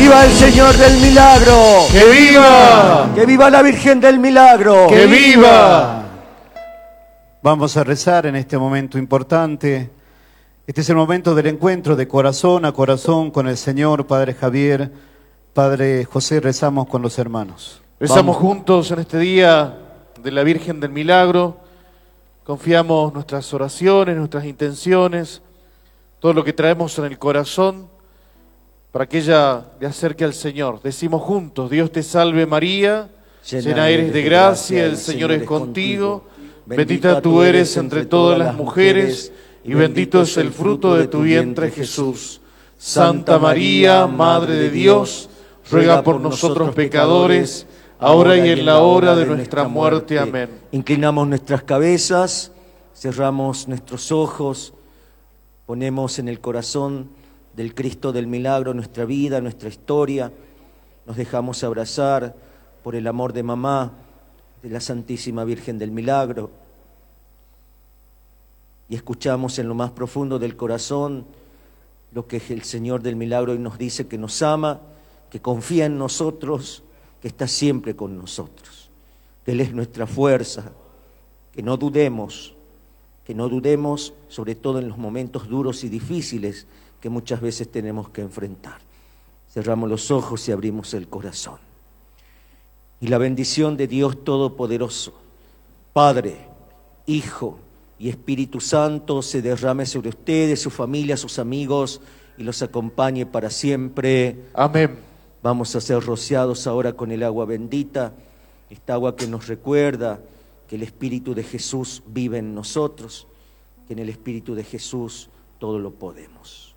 viva el Señor del Milagro! ¡Que viva! ¡Que viva la Virgen del Milagro! ¡Que viva! Vamos a rezar en este momento importante. Este es el momento del encuentro de corazón a corazón con el Señor. Padre Javier, Padre José, rezamos con los hermanos. Rezamos juntos en este día de la Virgen del Milagro. Confiamos nuestras oraciones, nuestras intenciones, todo lo que traemos en el corazón para que ella le acerque al Señor. Decimos juntos: Dios te salve María, llena eres de gracia, el Señor es contigo. Bendita tú eres entre todas las mujeres, y bendito es el fruto de tu vientre, Jesús. Santa María, Madre de Dios, ruega por nosotros pecadores, ahora y en la hora de nuestra muerte. Amén. Inclinamos nuestras cabezas, cerramos nuestros ojos, ponemos en el corazón del Cristo del Milagro nuestra vida, nuestra historia. Nos dejamos abrazar por el amor de mamá, de la Santísima Virgen del Milagro, y escuchamos en lo más profundo del corazón lo que el Señor del Milagro hoy nos dice: que nos ama, que confía en nosotros, que está siempre con nosotros, que Él es nuestra fuerza, que no dudemos, sobre todo en los momentos duros y difíciles que muchas veces tenemos que enfrentar. Cerramos los ojos y abrimos el corazón. Y la bendición de Dios Todopoderoso, Padre, Hijo y Espíritu Santo, se derrame sobre ustedes, su familia, sus amigos, y los acompañe para siempre. Amén. Vamos a ser rociados ahora con el agua bendita, esta agua que nos recuerda que el Espíritu de Jesús vive en nosotros, que en el Espíritu de Jesús todo lo podemos.